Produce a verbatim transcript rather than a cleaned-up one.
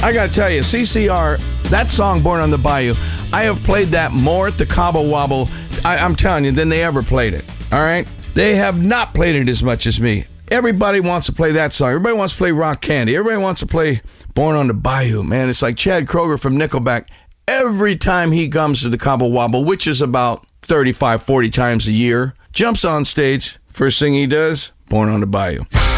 I got to tell you, C C R, that song, Born on the Bayou, I have played that more at the Cabo Wabo, I, I'm telling you, than they ever played it. All right? They have not played it as much as me. Everybody wants to play that song. Everybody wants to play Rock Candy. Everybody wants to play Born on the Bayou, man. It's like Chad Kroeger from Nickelback. Every time he comes to the Cabo Wabo, which is about thirty-five, forty times a year, jumps on stage. First thing he does, Born on the Bayou.